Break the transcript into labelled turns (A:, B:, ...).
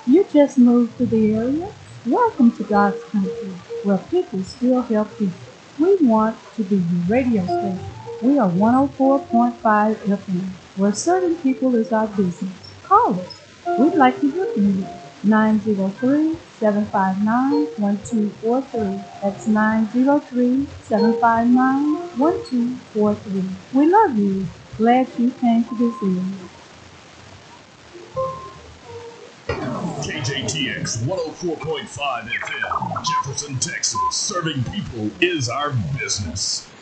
A: You just moved to the area? Welcome to God's country, where people still help people. We want to be your radio station. We are 104.5 FM, where serving people is our business. Call us. We'd like to hear from you. 903-759-1243. That's 903-759-1243. We love you. Glad you came to this area.
B: KJTX 104.5 FM, Jefferson, Texas. Serving people is our business.